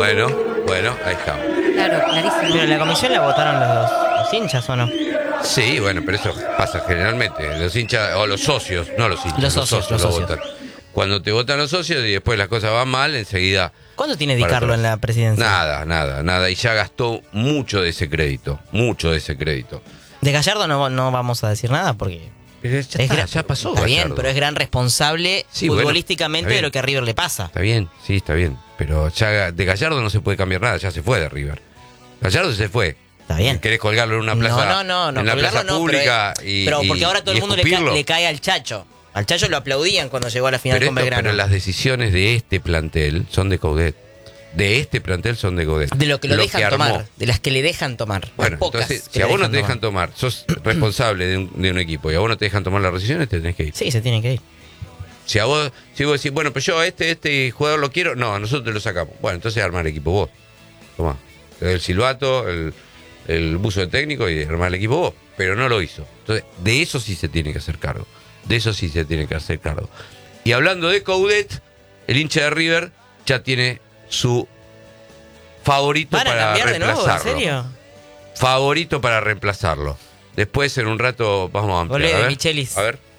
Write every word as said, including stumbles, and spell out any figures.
Bueno, bueno, ahí está. Claro, clarísimo. Pero la comisión la votaron los, los hinchas, ¿o no? Sí, bueno, pero eso pasa generalmente. Los hinchas, o los socios, no los hinchas. Los socios, los lo socios. votan. Cuando te votan los socios y después las cosas van mal, enseguida... ¿Cuánto tiene Di para Carlo atrás. en la presidencia? Nada, nada, nada. Y ya gastó mucho de ese crédito. Mucho de ese crédito. De Gallardo no, no vamos a decir nada porque... Pero ya, es está, gran- ya pasó. Está bien, Gallardo. pero es gran responsable Sí, bueno, futbolísticamente está de bien. lo que a River le pasa. Está bien, sí, está bien. Pero ya de Gallardo no se puede cambiar nada, ya se fue de River. Gallardo se fue. Está bien. ¿Querés colgarlo en una plaza, no, no, no, no, en la colgarlo plaza no, pública pero, y, pero y- porque ahora todo y el mundo le, ca- escupirlo? le cae al Chacho. Al Chacho lo aplaudían cuando llegó a la final Pero, con esto- Belgrano. pero las decisiones de este plantel son de Coudet. De este plantel son de Coudet. De lo que lo, dejan armó. tomar, de las que le dejan tomar. Las Bueno, pocas entonces, que si le a vos no dejan te dejan tomar, sos responsable de un, de un equipo y a vos no te dejan tomar las decisiones, te tenés que ir. Sí, se tiene que ir. Si a vos, si vos decís, bueno, pero yo a este, este jugador lo quiero, no, nosotros te lo sacamos. Bueno, entonces armar el equipo vos. Tomá. Te doy el silbato, el, el buzo de técnico y armar el equipo vos. Pero no lo hizo. Entonces, de eso sí se tiene que hacer cargo. De eso sí se tiene que hacer cargo. Y hablando de Coudet, el hincha de River ya tiene su favorito ¿Van a para cambiar de nuevo? ¿En reemplazarlo. serio? Favorito para reemplazarlo. Después, en un rato, vamos a ampliar. Olé A de ver. Michelis. A ver.